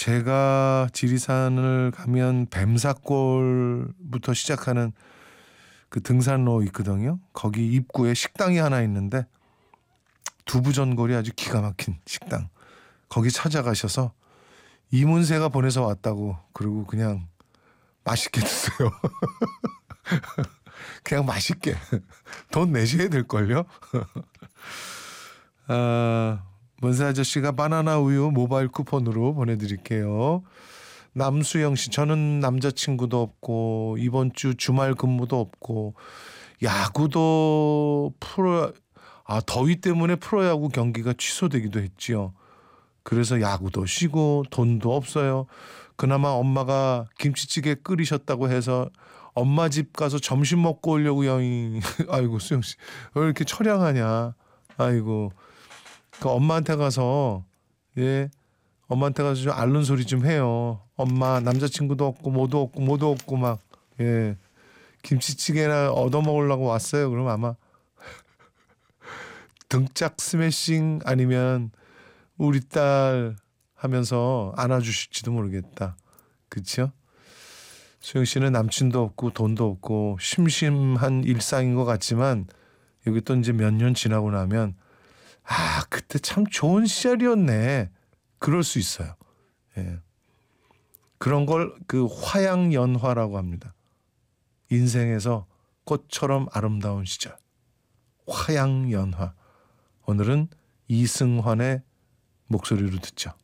제가 지리산을 가면 뱀사골부터 시작하는 그 등산로 있거든요. 거기 입구에 식당이 하나 있는데 두부전골이 아주 기가 막힌 식당. 거기 찾아가셔서 이문세가 보내서 왔다고 그러고 그냥 맛있게 드세요. 그냥 맛있게. 돈 내셔야 될걸요. 문세 아저씨가 바나나 우유 모바일 쿠폰으로 보내드릴게요. 남수영 씨, 저는 남자친구도 없고 이번 주 주말 근무도 없고 야구도 더위 때문에 프로야구 경기가 취소되기도 했지요. 그래서 야구도 쉬고 돈도 없어요. 그나마 엄마가 김치찌개 끓이셨다고 해서 엄마 집 가서 점심 먹고 오려고 여행. 아이고 수영 씨, 왜 이렇게 처량하냐. 아이고. 그 엄마한테 가서 엄마한테 가서 좀 앓는 소리 좀 해요. 엄마 남자친구도 없고 모두 없고 막 김치찌개나 얻어 먹으려고 왔어요. 그럼 아마 등짝 스매싱 아니면 우리 딸 하면서 안아주실지도 모르겠다. 그렇죠? 수영 씨는 남친도 없고 돈도 없고 심심한 일상인 것 같지만 여기 또 이제 몇 년 지나고 나면 그때 참 좋은 시절이었네. 그럴 수 있어요. 그런 걸 그 화양연화라고 합니다. 인생에서 꽃처럼 아름다운 시절. 화양연화. 오늘은 이승환의 목소리로 듣죠.